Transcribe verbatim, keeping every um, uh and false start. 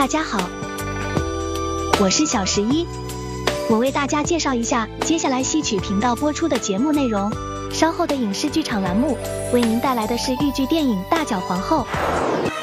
大家好，我是小十一，我为大家介绍一下接下来戏曲频道播出的节目内容。稍后的影视剧场栏目为您带来的是豫剧电影《大脚皇后》。